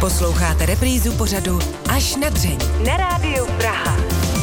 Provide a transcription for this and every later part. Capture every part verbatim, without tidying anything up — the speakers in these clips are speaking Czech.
Posloucháte reprízu pořadu Až na dřeň na Rádiu Praha.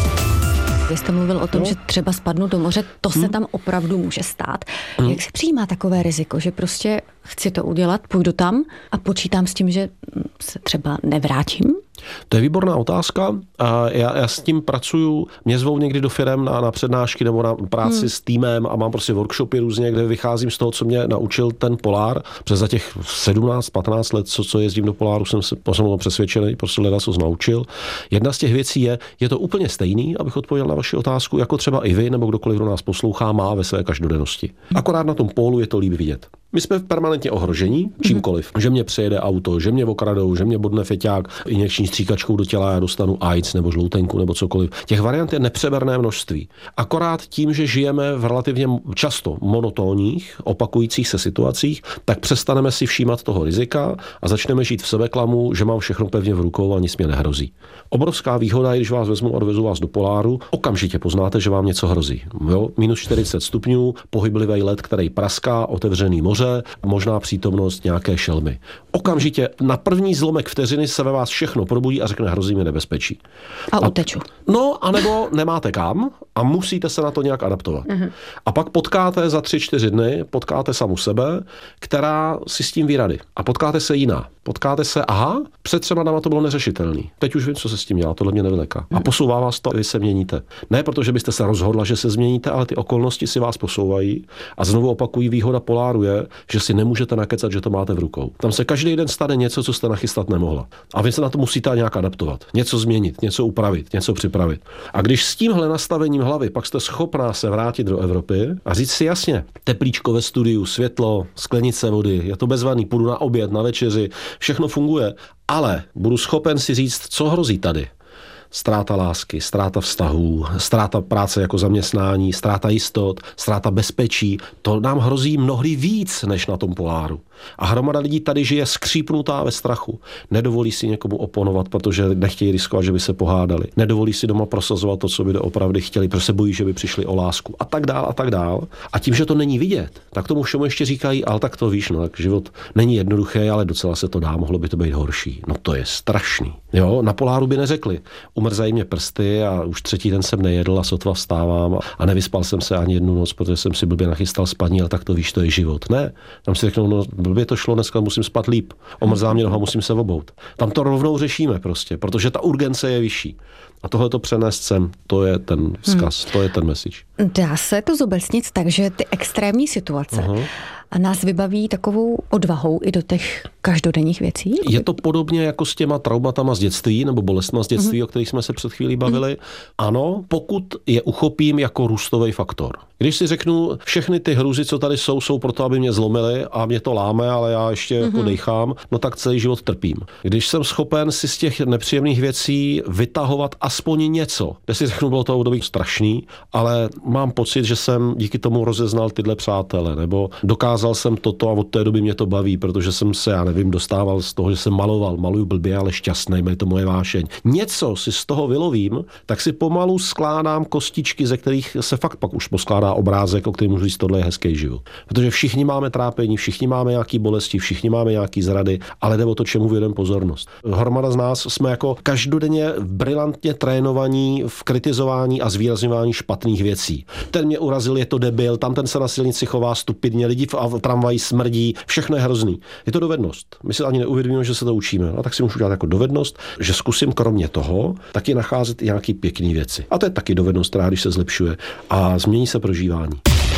Vy jste mluvil o tom, no. že třeba spadnu do moře, to se hmm. tam opravdu může stát. Hmm. Jak se přijímá takové riziko, že prostě chci to udělat, půjdu tam a počítám s tím, že se třeba nevrátím? To je výborná otázka. A já, já s tím pracuju, mě zvou někdy do firem na, na přednášky nebo na práci hmm. s týmem a mám prostě workshopy různě, kde vycházím z toho, co mě naučil ten Polár. Přes za těch sedmnáct patnáct let, co, co jezdím do Poláru, jsem se jsem přesvědčený, prostě leda co naučil. Jedna z těch věcí je, je to úplně stejný, abych odpověděl na vaši otázku, jako třeba i vy nebo kdokoliv, kdo nás poslouchá, má ve své každodennosti. Akorát na tom pólu je to líp vidět. My jsme permanentně ohrožení čímkoliv. Že mě přejede auto, že mě okradou, že mě bodne feťák injekční stříkačkou do těla, já dostanu AIDS nebo žloutenku nebo cokoliv. Těch variant je nepřeberné množství. Akorát tím, že žijeme v relativně často monotónních, opakujících se situacích, tak přestaneme si všímat toho rizika a začneme žít v sebeklamu, že mám všechno pevně v rukou a nic mě nehrozí. Obrovská výhoda je, když vás vezmu a odvezu vás do Poláru, okamžitě poznáte, že vám něco hrozí. Jo? minus čtyřicet stupňů, pohyblivý led, který praská, otevřený moře, možná přítomnost nějaké šelmy. Okamžitě na první zlomek vteřiny se ve vás všechno probudí a řekne, hrozí mi nebezpečí. A, a uteču. No, anebo nemáte kam a musíte se na to nějak adaptovat. Uh-huh. A pak potkáte za tři, čtyři dny, potkáte samu sebe, která si s tím ví rady. A potkáte se jiná. Potkáte se, aha, před třema dama to bylo neřešitelný. Teď už vím, co se s tím dělá, tohle mě nevyleká. A posouvá vás to, vy se měníte. Ne protože byste se rozhodla, že se změníte, ale ty okolnosti si vás posouvají. A znovu opakují, výhoda Poláru je, že si nemůžete nakecat, že to máte v rukou. Tam se každý den stane něco, co jste nachystat nemohla. A vy se na to musíte nějak adaptovat. Něco změnit, něco upravit, něco připravit. A když s tímhle nastavením hlavy pak jste schopná se vrátit do Evropy a říct si jasně, teplíčko ve studiu, světlo, sklenice vody, je to bezvadný, půjdu na oběd, na večeři, všechno funguje, ale budu schopen si říct, co hrozí tady. Ztráta lásky, ztráta vztahů, ztráta práce jako zaměstnání, ztráta jistot, ztráta bezpečí. To nám hrozí mnohdy víc než na tom Poláru. A hromada lidí tady žije skřípnutá ve strachu. Nedovolí si někomu oponovat, protože nechtějí riskovat, že by se pohádali. Nedovolí si doma prosazovat to, co by doopravdy chtěli, protože se bojí, že by přišli o lásku. A tak dál, a tak dál. A tím, že to není vidět, tak tomu všemu ještě říkají, ale tak to víš, no, tak život není jednoduchý, ale docela se to dá, mohlo by to být horší. No to je strašný. Jo, na Poláru by neřekli. Umrzají mě prsty a už třetí den jsem nejedl a sotva vstávám a nevyspal jsem se ani jednu noc, protože jsem si blbě nachystal spaní, ale tak to víš, to je život. Ne, tam si řeknou, no blbě to šlo, dneska musím spát líp. Omrzá mě noha, musím se obout. Tam to rovnou řešíme prostě, protože ta urgence je vyšší. A tohle to přenést sem, to je ten vzkaz, hmm. to je ten message. Dá se to zobecnit tak, že ty extrémní situace uh-huh. a nás vybaví takovou odvahou i do těch každodenních věcí? Je to podobně jako s těma traumatama z dětství nebo bolestma z dětství, mm-hmm. o kterých jsme se před chvílí bavili. Mm-hmm. Ano, pokud je uchopím jako růstový faktor. Když si řeknu, všechny ty hrůzy, co tady jsou, jsou proto, aby mě zlomily a mě to láme, ale já ještě mm-hmm. jako dejchám, no tak celý život trpím. Když jsem schopen si z těch nepříjemných věcí vytahovat aspoň něco, kde si řeknu, bylo to období strašný, ale mám pocit, že jsem díky tomu rozeznal tyhle přátele, nebo dokázal jsem toto a od té doby mě to baví, protože jsem se, já nevím, dostával z toho, že jsem maloval, maluju blbě, ale šťastný, je to moje vášeň. Něco si z toho vylovím, tak si pomalu skládám kostičky, ze kterých se fakt pak už poskládá obrázek, o kterém můžu říct, tohle je hezký život. Protože všichni máme trápení, všichni máme nějaký bolesti, všichni máme nějaký zrady, ale jde o to, čemu věnujeme pozornost. Hromada z nás jsme jako každodenně brilantně trénovaní v kritizování a zvýrazňování špatných věcí. Ten mě urazil, je to debil, tam ten se na silnici chová stupidně, lidi v tramvaji smrdí, všechno je hrozný. Je to dovednost. My si ani neuvědomíme, že se to učíme. A tak si můžu dělat jako dovednost, že zkusím kromě toho taky nacházet i nějaký pěkný věci. A to je taky dovednost, která když se zlepšuje a změní se prožívání.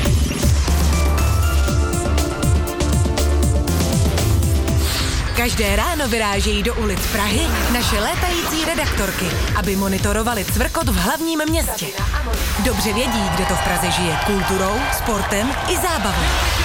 Každé ráno vyrážejí do ulic Prahy naše létající redaktorky, aby monitorovali cvrkot v hlavním městě. Dobře vědí, kde to v Praze žije kulturou, sportem i zábavou.